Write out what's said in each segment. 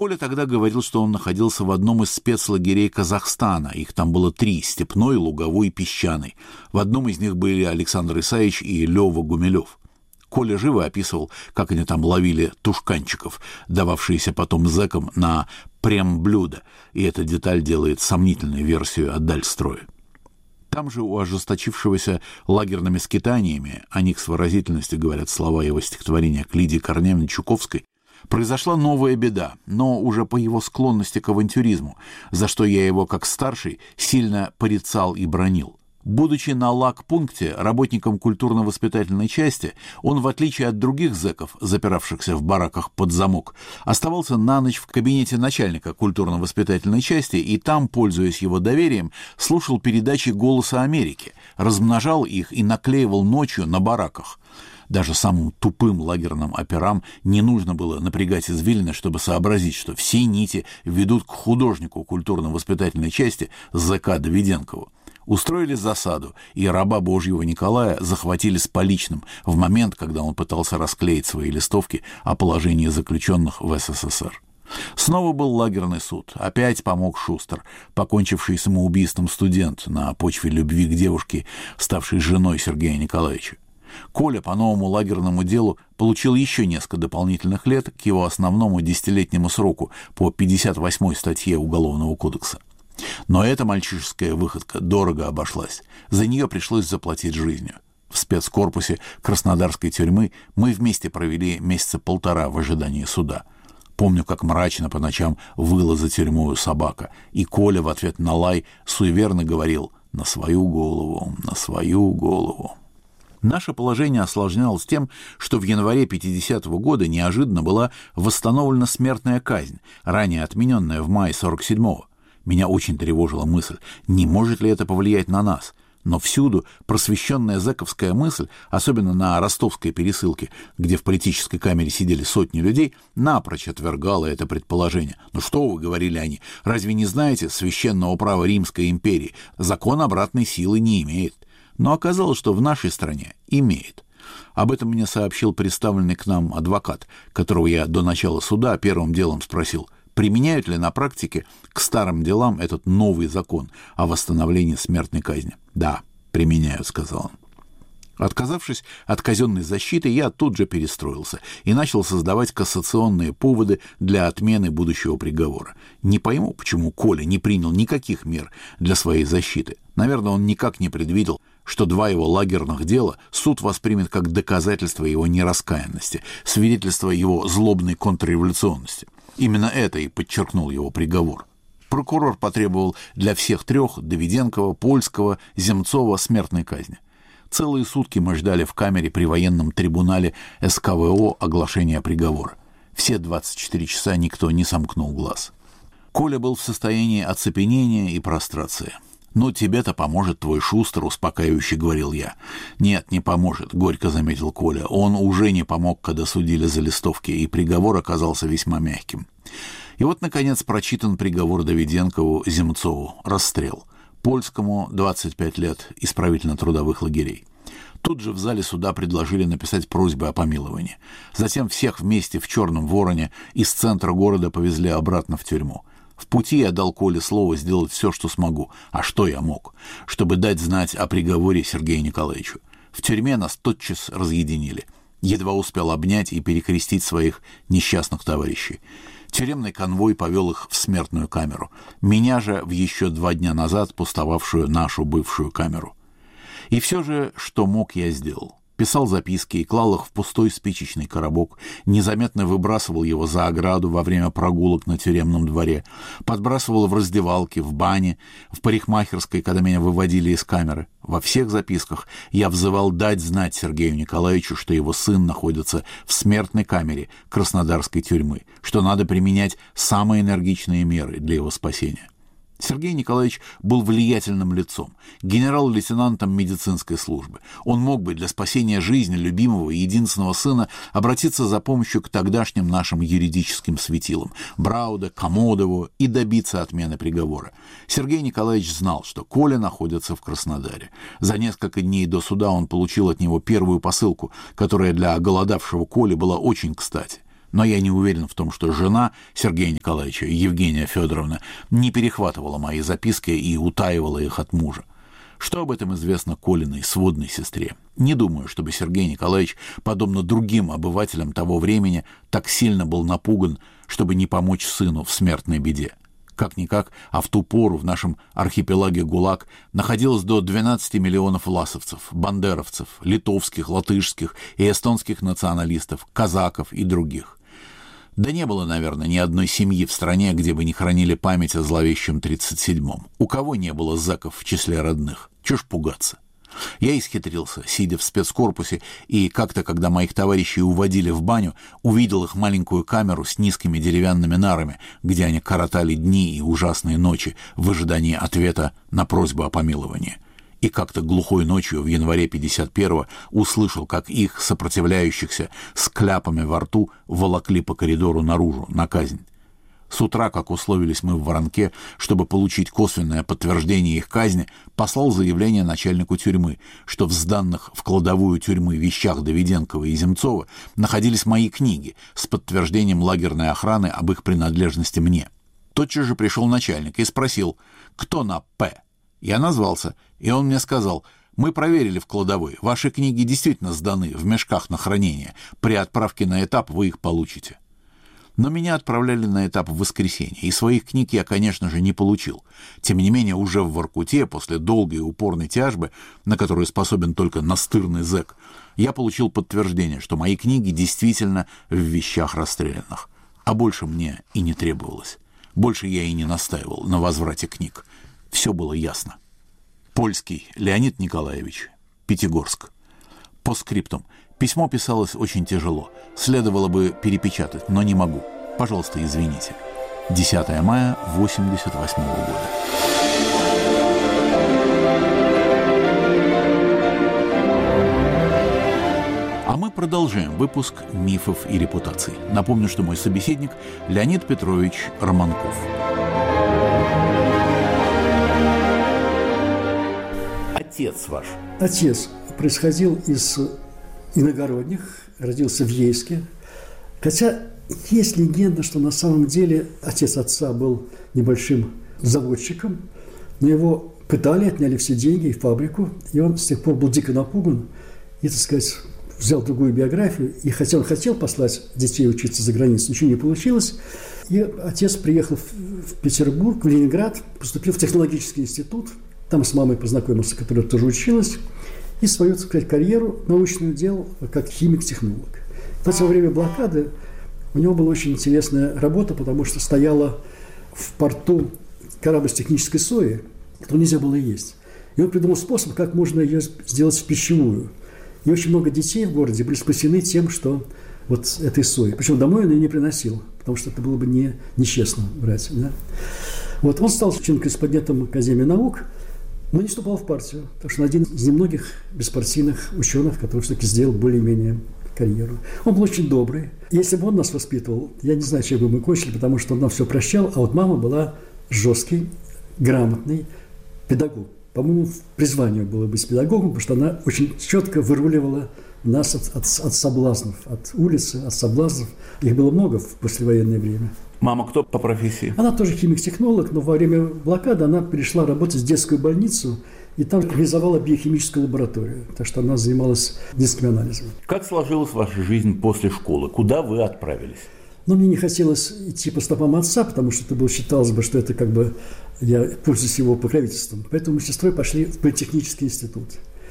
Коля тогда говорил, что он находился в одном из спецлагерей Казахстана. Их там было 3 – степной, луговой и песчаный. В одном из них были Александр Исаевич и Лёва Гумилёв. Коля живо описывал, как они там ловили тушканчиков, дававшиеся потом зэкам на прем-блюдо, и эта деталь делает сомнительной версию от Дальстроя. Там же у ожесточившегося лагерными скитаниями, о них с выразительностью говорят слова его стихотворения к Лидии Корнеевне Чуковской, произошла новая беда, но уже по его склонности к авантюризму, за что я его, как старший, сильно порицал и бранил. Будучи на лагпункте работником культурно-воспитательной части, он, в отличие от других зэков, запиравшихся в бараках под замок, оставался на ночь в кабинете начальника культурно-воспитательной части и там, пользуясь его доверием, слушал передачи «Голоса Америки», размножал их и наклеивал ночью на бараках. Даже самым тупым лагерным операм не нужно было напрягать извилины, чтобы сообразить, что все нити ведут к художнику культурно-воспитательной части зэка Давиденкову. Устроили засаду, и раба Божьего Николая захватили с поличным в момент, когда он пытался расклеить свои листовки о положении заключенных в СССР. Снова был лагерный суд. Опять помог Шустер, покончивший самоубийством студент на почве любви к девушке, ставшей женой Сергея Николаевича. Коля по новому лагерному делу получил еще несколько дополнительных лет к его основному 10-летнему сроку по 58-й статье Уголовного кодекса. Но эта мальчишеская выходка дорого обошлась. За нее пришлось заплатить жизнью. В спецкорпусе Краснодарской тюрьмы мы вместе провели месяца 1,5 в ожидании суда. Помню, как мрачно по ночам выла за тюрьмою собака, и Коля в ответ на лай суеверно говорил «на свою голову, на свою голову». Наше положение осложнялось тем, что в январе 50-го года неожиданно была восстановлена смертная казнь, ранее отмененная в мае 47-го. Меня очень тревожила мысль, не может ли это повлиять на нас. Но всюду просвещенная зэковская мысль, особенно на ростовской пересылке, где в политической камере сидели сотни людей, напрочь отвергала это предположение. «Ну что вы, — говорили они, — разве не знаете священного права Римской империи? Закон обратной силы не имеет». Но оказалось, что в нашей стране имеет. Об этом мне сообщил представленный к нам адвокат, которого я до начала суда первым делом спросил, применяют ли на практике к старым делам этот новый закон о восстановлении смертной казни. «Да, применяют», — сказал он. Отказавшись от казенной защиты, я тут же перестроился и начал создавать кассационные поводы для отмены будущего приговора. Не пойму, почему Коля не принял никаких мер для своей защиты. Наверное, он никак не предвидел, что 2 его лагерных дела суд воспримет как доказательство его нераскаянности, свидетельство его злобной контрреволюционности. Именно это и подчеркнул его приговор. Прокурор потребовал для всех 3 – Давиденкова, Польского, Земцова – смертной казни. Целые сутки мы ждали в камере при военном трибунале СКВО оглашения приговора. Все 24 часа никто не сомкнул глаз. Коля был в состоянии оцепенения и прострации. «Ну, тебе-то поможет твой Шустер», — успокаивающе говорил я. «Нет, не поможет», — горько заметил Коля. «Он уже не помог, когда судили за листовки, и приговор оказался весьма мягким». И вот, наконец, прочитан приговор Давиденкову, Земцову. Расстрел. Польскому 25 лет, исправительно-трудовых лагерей. Тут же в зале суда предложили написать просьбы о помиловании. Затем всех вместе в «Черном вороне» из центра города повезли обратно в тюрьму. В пути я дал Коле слово сделать все, что смогу. А что я мог? Чтобы дать знать о приговоре Сергею Николаевичу. В тюрьме нас тотчас разъединили. Едва успел обнять и перекрестить своих несчастных товарищей. Тюремный конвой повел их в смертную камеру. Меня же в еще 2 дня назад пустовавшую нашу бывшую камеру. И все же, что мог, я сделал. Писал записки и клал их в пустой спичечный коробок, незаметно выбрасывал его за ограду во время прогулок на тюремном дворе, подбрасывал в раздевалке, в бане, в парикмахерской, когда меня выводили из камеры. Во всех записках я взывал дать знать Сергею Николаевичу, что его сын находится в смертной камере Краснодарской тюрьмы, что надо применять самые энергичные меры для его спасения. Сергей Николаевич был влиятельным лицом, генерал-лейтенантом медицинской службы. Он мог бы для спасения жизни любимого и единственного сына обратиться за помощью к тогдашним нашим юридическим светилам – Брауда, Комодову и добиться отмены приговора. Сергей Николаевич знал, что Коля находится в Краснодаре. За несколько дней до суда он получил от него первую посылку, которая для оголодавшего Коли была очень кстати. Но я не уверен в том, что жена Сергея Николаевича, Евгения Федоровна, не перехватывала мои записки и утаивала их от мужа. Что об этом известно Колиной сводной сестре? Не думаю, чтобы Сергей Николаевич, подобно другим обывателям того времени, так сильно был напуган, чтобы не помочь сыну в смертной беде. Как-никак, а в ту пору в нашем архипелаге ГУЛАГ находилось до 12 миллионов власовцев, бандеровцев, литовских, латышских и эстонских националистов, казаков и других. Да не было, наверное, ни одной семьи в стране, где бы не хранили память о зловещем 37-м. У кого не было зэков в числе родных? Чего ж пугаться? Я исхитрился, сидя в спецкорпусе, и как-то, когда моих товарищей уводили в баню, увидел их маленькую камеру с низкими деревянными нарами, где они коротали дни и ужасные ночи в ожидании ответа на просьбу о помиловании. И как-то глухой ночью в январе 51-го услышал, как их, сопротивляющихся, с кляпами во рту, волокли по коридору наружу, на казнь. С утра, как условились мы в Воронке, чтобы получить косвенное подтверждение их казни, послал заявление начальнику тюрьмы, что в сданных в кладовую тюрьмы вещах Давиденкова и Земцова находились мои книги с подтверждением лагерной охраны об их принадлежности мне. Тотчас же пришел начальник и спросил, кто на «П». Я назвался, и он мне сказал: «Мы проверили в кладовой, ваши книги действительно сданы в мешках на хранение, при отправке на этап вы их получите». Но меня отправляли на этап в воскресенье, и своих книг я, конечно же, не получил. Тем не менее, уже в Воркуте, после долгой и упорной тяжбы, на которую способен только настырный зэк, я получил подтверждение, что мои книги действительно в вещах расстрелянных. А больше мне и не требовалось. Больше я и не настаивал на возврате книг. Все было ясно. Польский Леонид Николаевич, Пятигорск. Постскриптум. Письмо писалось очень тяжело. Следовало бы перепечатать, но не могу. Пожалуйста, извините. 10 мая 1988 года. А мы продолжаем выпуск «Мифов и репутаций». Напомню, что мой собеседник Леонид Петрович Романков. Отец ваш. Отец происходил из иногородних, родился в Ейске. Хотя есть легенда, что на самом деле отец отца был небольшим заводчиком, но его пытали, отняли все деньги и фабрику, и он с тех пор был дико напуган и, так сказать, взял другую биографию. И хотя он хотел послать детей учиться за границу, ничего не получилось. И отец приехал в Петербург, в Ленинград, поступил в технологический институт. Там с мамой познакомился, которая тоже училась. И свою, так сказать, карьеру научную делал как химик-технолог. Кстати, во время блокады у него была очень интересная работа, потому что стояла в порту корабль с технической соей, которую нельзя было есть. И он придумал способ, как можно ее сделать в пищевую. И очень много детей в городе были спасены тем, что вот этой соей. Причем домой он ее не приносил, потому что это было бы нечестно брать. Да? Вот он стал член-корреспондентом Академии наук, но не вступал в партию, потому что он один из немногих беспартийных ученых, который все-таки сделал более-менее карьеру. Он был очень добрый. Если бы он нас воспитывал, я не знаю, чем бы мы кончили, потому что он нам все прощал, а вот мама была жесткий, грамотный педагог. По-моему, призвание было быть педагогом, потому что она очень четко выруливала нас от соблазнов, от улицы, от соблазнов. Их было много в послевоенное время. Мама кто по профессии? Она тоже химик-технолог, но во время блокады она перешла работать в детскую больницу и там организовала биохимическую лабораторию. Так что она занималась детскими анализами. Как сложилась ваша жизнь после школы? Куда вы отправились? Но мне не хотелось идти по стопам отца, потому что это было, считалось бы, что это как бы я пользуюсь его покровительством. Поэтому мы с сестрой пошли в политехнический институт.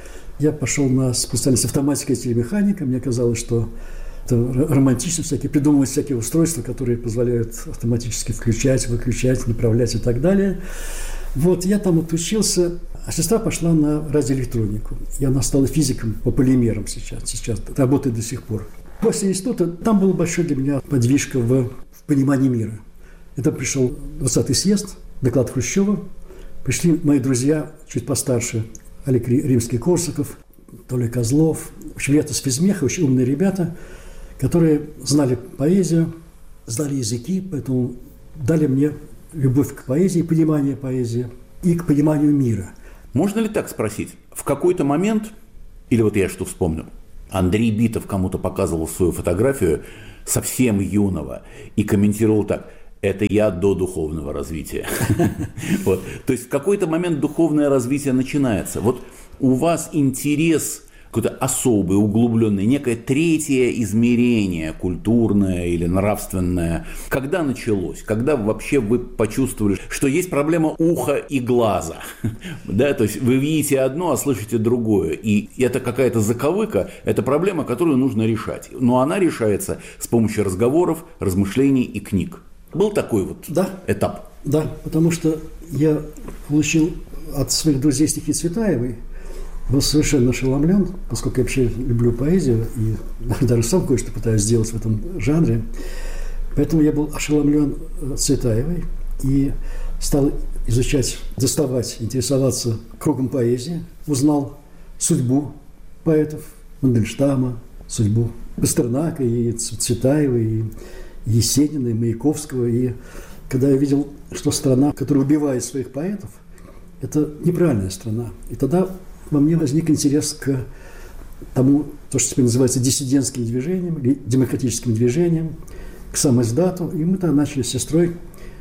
Я пошел на специальность автоматика и телемеханика. Мне казалось, что это романтично, придумывать всякие устройства, которые позволяют автоматически включать, выключать, направлять и так далее. Вот, я там отучился, а сестра пошла на радиоэлектронику. И она стала физиком по полимерам сейчас работает до сих пор. После института там была большая для меня подвижка в понимании мира. И там пришел 20-й съезд, доклад Хрущева. Пришли мои друзья, чуть постарше, Олег Римский-Корсаков, Толя Козлов. В общем, ребята с физмеха, очень умные ребята, которые знали поэзию, знали языки, поэтому дали мне любовь к поэзии, понимание поэзии и к пониманию мира. Можно ли так спросить? В какой-то момент, или вот я что вспомнил, Андрей Битов кому-то показывал свою фотографию совсем юного, и комментировал так: это я до духовного развития. Вот. То есть в какой-то момент духовное развитие начинается. Вот у вас интерес какой-то особый, углубленный, некое третье измерение, культурное или нравственное. Когда началось? Когда вообще вы почувствовали, что есть проблема уха и глаза? Да, то есть вы видите одно, а слышите другое. И это какая-то заковыка, это проблема, которую нужно решать. Но она решается с помощью разговоров, размышлений и книг. Был такой вот этап? Да, потому что я получил от своих друзей стихи Цветаевой, был совершенно ошеломлен, поскольку я вообще люблю поэзию и даже сам кое-что пытаюсь сделать в этом жанре. Поэтому я был ошеломлен Цветаевой и стал изучать, доставать, интересоваться кругом поэзии. Узнал судьбу поэтов Мандельштама, судьбу Пастернака и Цветаевой, и Есенина, и Маяковского. И когда я видел, что страна, которая убивает своих поэтов, это неправильная страна. И тогда во мне возник интерес к тому, то, что теперь называется диссидентским движением, или демократическим движением, к самоиздату. И мы тогда начали с сестрой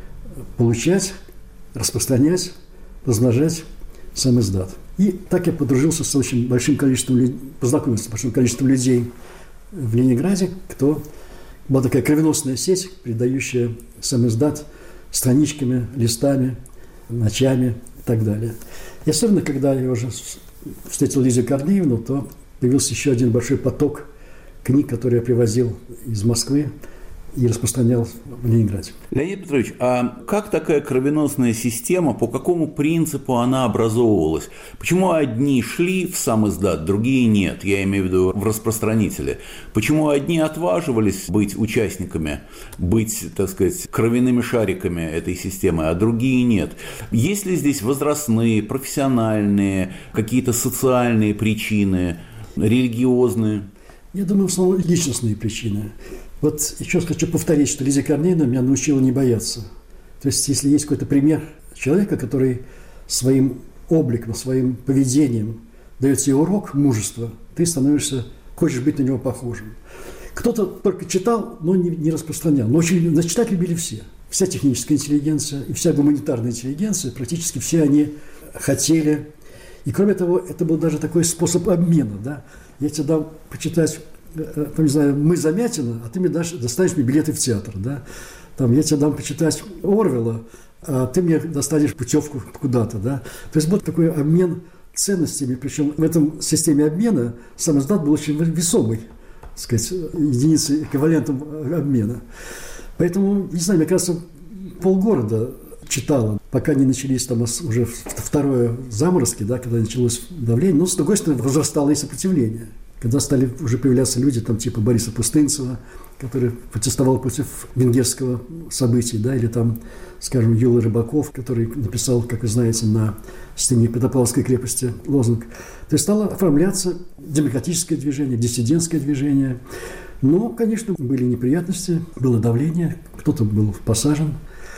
получать, распространять, размножать самоиздат. И так я подружился с очень большим количеством, познакомился с большим количеством людей в Ленинграде, кто была такая кровеносная сеть, передающая самоиздат страничками, листами, ночами и так далее. И особенно, когда я уже встретил Лидию Корнеевну, то появился еще один большой поток книг, которые я привозил из Москвы и распространял в Ленинграде. Леонид Петрович, а как такая кровеносная система, по какому принципу она образовывалась? Почему одни шли в самиздат, другие нет? Я имею в виду в распространителе. Почему одни отваживались быть участниками, быть, так сказать, кровяными шариками этой системы, а другие нет? Есть ли здесь возрастные, профессиональные, какие-то социальные причины, религиозные? Я думаю, в основном личностные причины. Вот еще хочу повторить, что Лидия Корнеевна меня научила не бояться. То есть, если есть какой-то пример человека, который своим обликом, своим поведением дает тебе урок мужества, ты становишься, хочешь быть на него похожим. Кто-то только читал, но не распространял. Но очень читать любили все. Вся техническая интеллигенция и вся гуманитарная интеллигенция, практически все они хотели. И кроме того, это был даже такой способ обмена. Да? Я тебе дам почитать, там, не знаю, «Мы Замятина», а ты мне достанешь мне билеты в театр. Да? Там, я тебе дам почитать Орвелла, а ты мне достанешь путевку куда-то. Да? То есть был такой обмен ценностями. Причем в этом системе обмена самоиздат был очень весомый, так сказать, единицей, эквивалентом обмена. Поэтому, не знаю, мне кажется, полгорода читала, пока не начались там уже второе заморозки, да, когда началось давление. Но, с другой стороны, возрастало и сопротивление. Когда стали уже появляться люди, там, типа Бориса Пустынцева, который протестовал против венгерского события, да, или там, скажем, Юлий Рыбаков, который написал, как вы знаете, на стене Петропавловской крепости лозунг. То есть стало оформляться демократическое движение, диссидентское движение. Но, конечно, были неприятности, было давление, кто-то был посажен.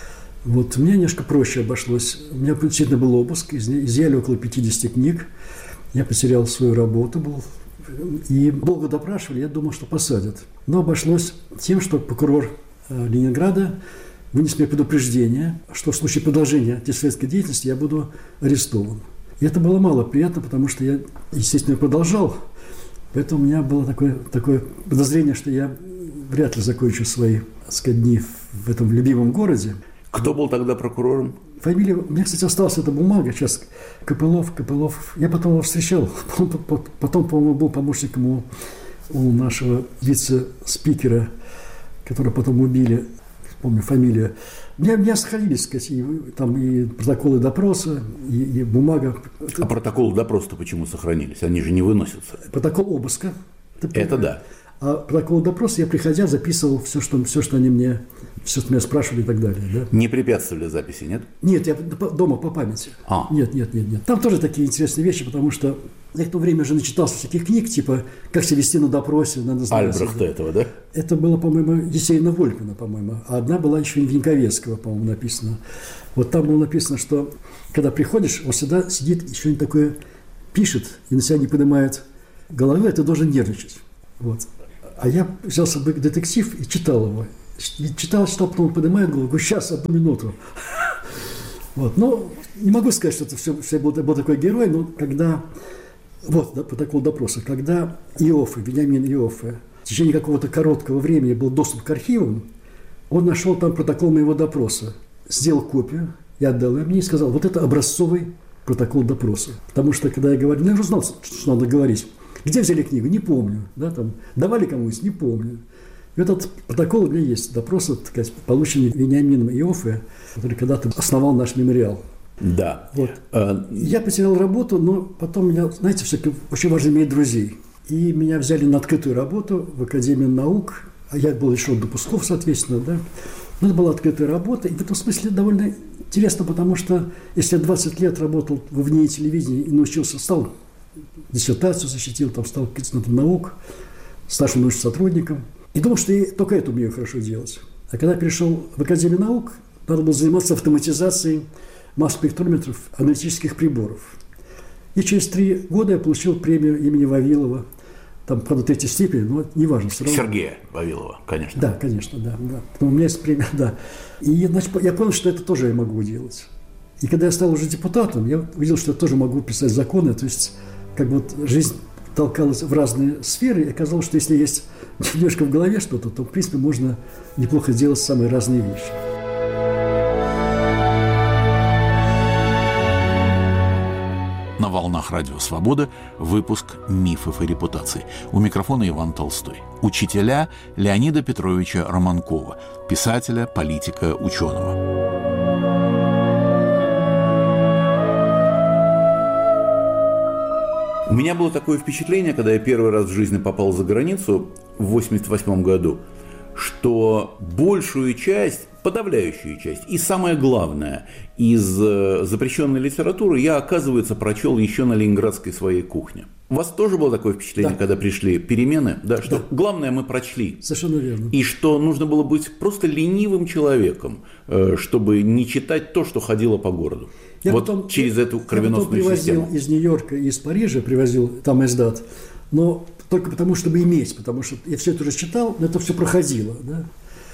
Вот, мне немножко проще обошлось. У меня действительно был обыск, изъяли около 50 книг. Я потерял свою работу, и долго допрашивали, я думал, что посадят. Но обошлось тем, что прокурор Ленинграда вынес мне предупреждение, что в случае продолжения антисоветской деятельности я буду арестован. И это было мало приятно, потому что я, естественно, продолжал. Поэтому у меня было такое подозрение, что я вряд ли закончу свои, так сказать, дни в этом любимом городе. Кто был тогда прокурором? Фамилия... У меня, кстати, осталась эта бумага сейчас. Копылов. Я потом его встречал. Потом, по-моему, был помощником у нашего вице-спикера, которого потом убили. Помню фамилию. У меня сохранились, сказать, там и протоколы допроса, и бумага. А протоколы допроса-то почему сохранились? Они же не выносятся. Протокол обыска. Это да. А протокол допроса я, приходя, записывал все, что они мне, все, что меня спрашивали и так далее. Да? Не препятствовали записи, нет? Нет, я дома по памяти. Нет. Там тоже такие интересные вещи, потому что я в то время уже начитался всяких книг, типа «Как себя вести на допросе». Альбрехта этого, да? Это было, по-моему, Есенина Вольпина, по-моему. А одна была еще Виньковецкого, по-моему, написана. Вот там было написано, что когда приходишь, он всегда сидит, еще что-нибудь такое пишет, и на себя не поднимает головы, а ты должен нервничать. Вот. А я взял с собой детектив и читал его. И читал, потом поднимаю голову, говорю, сейчас, 1 минуту. Вот. Но не могу сказать, что это все был такой герой, но когда... Вот протокол допроса. Когда Иоффе, Вениамин Иоффе, в течение какого-то короткого времени был доступ к архивам, он нашел там протокол моего допроса, сделал копию и отдал ее мне и сказал, вот это образцовый протокол допроса. Потому что, когда я говорю, я уже знал, что надо говорить. Где взяли книгу? Не помню. Да, там, давали кому-нибудь? Не помню. И этот протокол у меня есть. Допрос, так сказать, полученный Вениамином Иоффе, который когда-то основал наш мемориал. Да. Вот. Я потерял работу, но потом меня, знаете, все-таки очень важно иметь друзей. И меня взяли на открытую работу в Академию наук. А я был лишен допусков, соответственно, да. Но это была открытая работа. И в этом смысле довольно интересно, потому что если я 20 лет работал в НИИ телевидения и научился, стал диссертацию защитил, там стал кандидатом наук, старшим научным сотрудником. И думал, что я только это умею хорошо делать. А когда перешел в Академию наук, надо было заниматься автоматизацией масс-спектрометров, аналитических приборов. И через 3 года я получил премию имени Вавилова. Там, правда, 3-й степень, но неважно. Все равно. Сергея Вавилова, конечно. Да, конечно, да. У меня есть премия, да. И, значит, я понял, что это тоже я могу делать. И когда я стал уже депутатом, я увидел, что я тоже могу писать законы. То есть, как бы вот жизнь толкалась в разные сферы, и оказалось, что если есть немножко в голове что-то, то, в принципе, можно неплохо делать самые разные вещи. На волнах Радио Свобода выпуск «Мифов и репутаций». У микрофона Иван Толстой. Учителя Леонида Петровича Романкова, писателя, политика, ученого. У меня было такое впечатление, когда я первый раз в жизни попал за границу в 1988 году, что большую часть, подавляющую часть и самое главное из запрещенной литературы я, оказывается, прочел еще на ленинградской своей кухне. У вас тоже было такое впечатление, да, когда пришли перемены? Да, что да. Главное мы прочли. Совершенно верно. И что нужно было быть просто ленивым человеком, чтобы не читать то, что ходило по городу. Я вот потом, через эту кровеносную систему. Из Нью-Йорка и из Парижа привозил там издат, но только потому, чтобы иметь, потому что я все это уже читал, но это все проходило, да?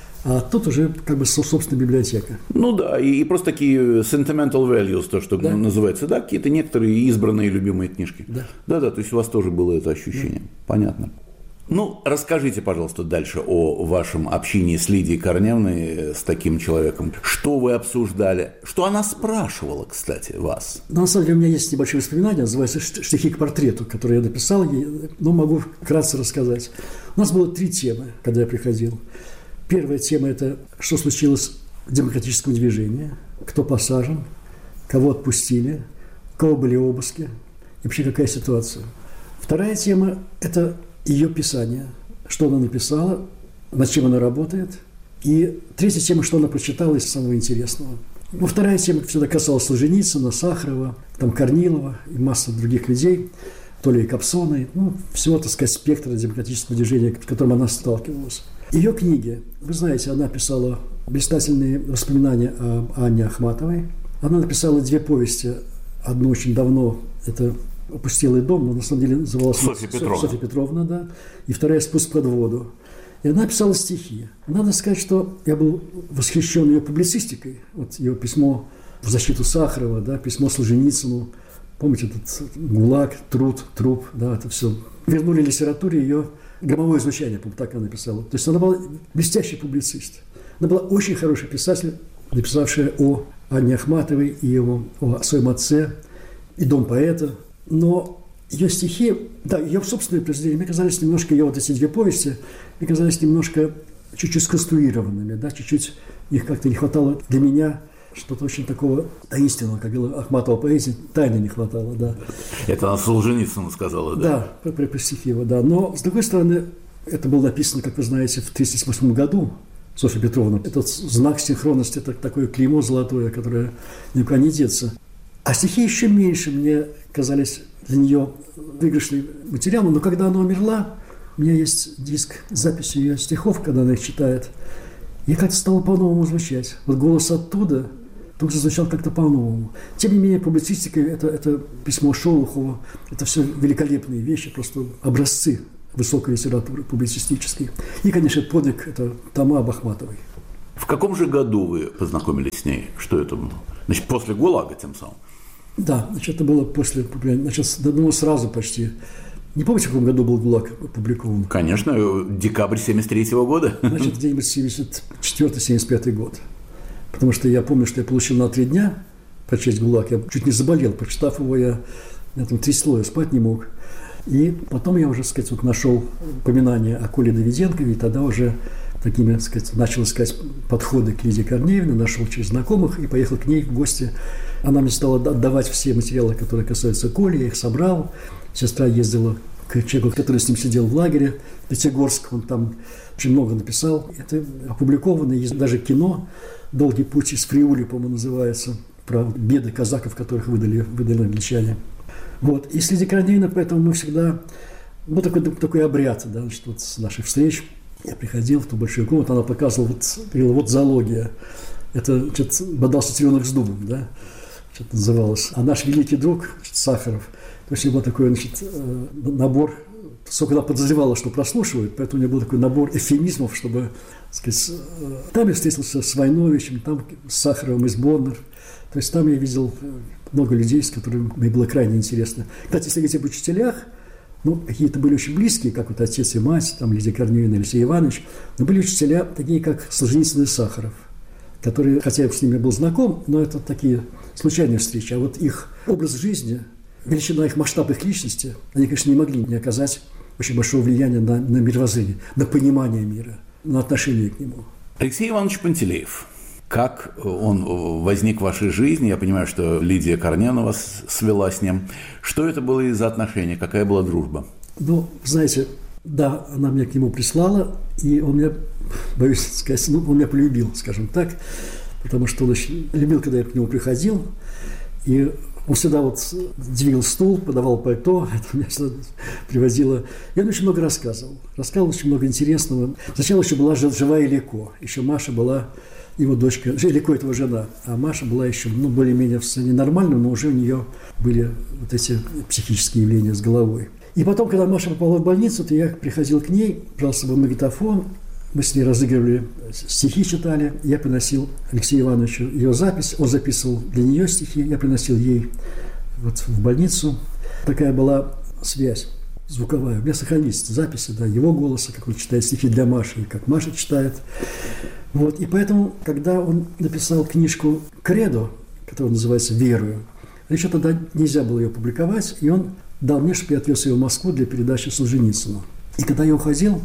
А тут уже как бы собственная библиотека. Ну да, и просто такие sentimental values, то, что да. называется, да, какие-то некоторые избранные любимые книжки. Да, то есть у вас тоже было это ощущение. Да. Понятно. Ну, расскажите, пожалуйста, дальше о вашем общении с Лидией Корнеевной, с таким человеком. Что вы обсуждали? Что она спрашивала, кстати, вас? Ну, на самом деле, у меня есть небольшие воспоминания, называется «Штихи к портрету», которые я написал ей, но могу вкратце рассказать. У нас было 3 темы, когда я приходил. Первая тема – это что случилось в демократическом движении, кто посажен, кого отпустили, у кого были обыски, и вообще какая ситуация. Вторая тема – это ее писание, что она написала, над чем она работает. И третья тема, что она прочитала из самого интересного. Ну, вторая тема всегда касалась Солженицына, Сахарова, там Корнилова и массы других людей, Толии Кобзоной, ну, всего, так сказать, спектра демократического движения, с которым она сталкивалась. Ее книги, вы знаете, она писала блистательные воспоминания о Анне Ахматовой. Она написала 2 повести, одну очень давно, это «Опустелый дом», но на самом деле называлась Софья Петровна, да, и вторая «Спуск под воду». И она писала стихи. Надо сказать, что я был восхищен ее публицистикой. Вот ее письмо в защиту Сахарова, да, письмо Солженицыну. Помните, этот ГУЛАГ, труп, да, это все. Вернули литературе ее громовое звучание, по-моему, так она написала. То есть она была блестящий публицист. Она была очень хороший писатель, написавшая о Анне Ахматовой и о своем отце, и «Дом поэта». Но ее стихи, да, ее собственные произведения, мне казались немножко, ее вот эти 2 повести, мне казались немножко чуть-чуть сконструированными, да, чуть-чуть их как-то не хватало для меня что-то очень такого таинственного, как говорила Ахматова поэзии, тайны не хватало, да. Это она Солженицыну сказала, да? Да, при стихи его, да. Но, с другой стороны, это было написано, как вы знаете, в 1938 году, Софья Петровна. Этот знак синхронности, это такое клеймо золотое, которое никуда не деться. А стихи еще меньше мне казались для нее выигрышным материалом. Но когда она умерла, у меня есть диск с записью ее стихов, когда она их читает. И как-то стало по-новому звучать. Вот голос оттуда тут же звучал как-то по-новому. Тем не менее, публицистика – это письмо Шолохова, это все великолепные вещи, просто образцы высокой литературы, публицистической. И, конечно, подвиг – это тома об Ахматовой. В каком же году вы познакомились с ней? Что это было? Значит, после ГУЛАГа тем самым? Да, значит, это было после, значит, ну, сразу почти. Не помните, в каком году был ГУЛАГ опубликован? Конечно, декабрь 1973 года. Значит, где-нибудь 74-75 год. Потому что я помню, что я получил на 3 дня прочесть ГУЛАГ. Я чуть не заболел. Прочитав его, меня там трясло, я спать не мог. И потом я уже, так сказать, вот нашел упоминание о Коле Давиденкове, и тогда уже такими, так сказать, начал искать подходы к Лидии Корнеевне, нашел через знакомых и поехал к ней в гости. Она мне стала отдавать все материалы, которые касаются Коли, я их собрал. Сестра ездила к человеку, который с ним сидел в лагере, Пятигорск, он там очень много написал. Это опубликовано, есть даже кино «Долгий путь из Фриули», по-моему, называется, про беды казаков, которых выдали англичане. Вот. И с Лидией Корнеевной, поэтому мы всегда... Ну, такой обряд, да, значит, вот с наших встреч. Я приходил в ту большую комнату, она показывала, говорила, вот зоология. Это, бодался цыпленок с дубом, да, что-то называлось. А наш великий друг, Сахаров, то есть у него был такой, значит, набор, сколько она подозревала, что прослушивают, поэтому у него был такой набор эвфемизмов, чтобы, так сказать, там я встретился с Войновичем, там с Сахаровым из Боннер. То есть там я видел много людей, с которыми мне было крайне интересно. Кстати, если говорить об учителях, ну, какие-то были очень близкие, как вот отец и мать, там Лидия Корнеевна, Алексей Иванович, но были учителя такие, как Солженицын и Сахаров, которые, хотя я с ними был знаком, но это такие случайные встречи, а вот их образ жизни, величина их масштаба их личности, они, конечно, не могли не оказать очень большого влияния на мировоззрение, на понимание мира, на отношение к нему. Алексей Иванович Пантелеев. Как он возник в вашей жизни? Я понимаю, что Лидия Корнеевна вас свела с ним. Что это было из за отношения? Какая была дружба? Ну, знаете, да, она меня к нему прислала, и он меня, боюсь сказать, ну, он меня полюбил, скажем так, потому что он очень любил, когда я к нему приходил, и он всегда вот двигал стул, подавал пальто, это меня всегда привозило. И он очень много рассказывал очень много интересного. Сначала еще была живая Лико, еще Маша была его дочка, Лико это его жена, а Маша была еще, ну, более-менее в состоянии нормальном, но уже у нее были вот эти психические явления с головой. И потом, когда Маша попала в больницу, то я приходил к ней, брал с собой магнитофон, мы с ней разыгрывали, стихи читали, я приносил Алексею Ивановичу ее запись, он записывал для нее стихи, я приносил ей вот в больницу. Такая была связь звуковая. У меня сохранились записи, да, его голоса, как он читает стихи для Маши, и как Маша читает. Вот. И поэтому, когда он написал книжку «Кредо», которая называется «Верую», еще тогда нельзя было ее публиковать, и он дал мне, чтобы я отвез ее в Москву для передачи Солженицыну. И когда я уходил,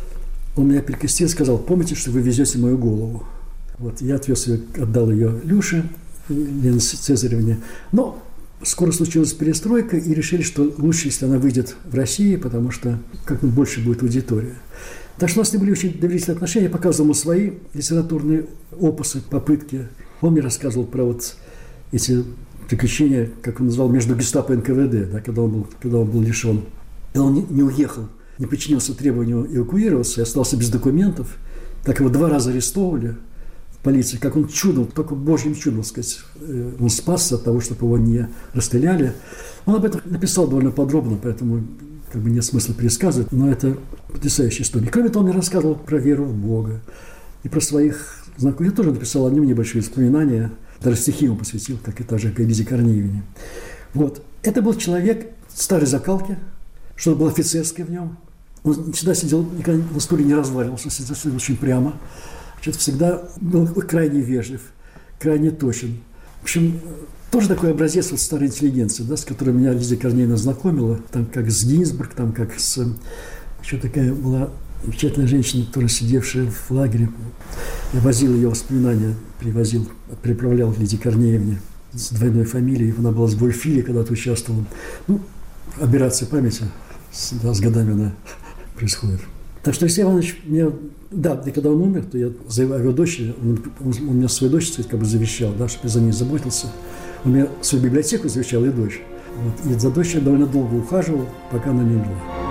он меня перекрестил и сказал: помните, что вы везете мою голову. Вот, я отвез ее, отдал ее Люше, Лене Цезаревне. Но скоро случилась перестройка, и решили, что лучше, если она выйдет в России, потому что как-то больше будет аудитория. Так что у нас не были очень доверительные отношения. Я показывал ему свои литературные опусы, попытки. Он мне рассказывал про вот эти приключения, как он назвал, между гестапо и НКВД, да, когда он был лишен. И он не уехал, не подчинился требованию эвакуироваться и остался без документов. Так его 2 раза арестовывали в полиции. Как он чудом, только божьим чудом, так сказать, он спасся от того, чтобы его не расстреляли. Он об этом написал довольно подробно, поэтому как бы нет смысла пересказывать, но это потрясающая история. Кроме того, он мне рассказывал про веру в Бога и про своих знакомых. Я тоже написал о нем небольшие воспоминания, даже стихи ему посвятил, как и та же Лидии Корнеевне. Вот. Это был человек старой закалки, что-то было офицерское в нем. Он всегда сидел, никогда на стуле не разваливался, сидел очень прямо. Значит, всегда был крайне вежлив, крайне точен. В общем, тоже такой образец вот старой интеллигенции, да, с которой меня Лидия Корнеевна знакомила, там как с Гинзбург, там как с... Еще такая была замечательная женщина, которая сидевшая в лагере. Я возил ее воспоминания, переправлял к Лидии Корнеевне с двойной фамилией. Она была с Гольфили, когда-то участвовала. Ну, операция памяти с годами она происходит. Так что Алексей Иванович мне... Да, и когда он умер, то я за его дочерью, он меня свою дочь как бы завещал, да, чтобы я за ней заботился. Он мне свою библиотеку завещал и дочь. Вот. И за дочерью довольно долго ухаживал, пока она не умерла.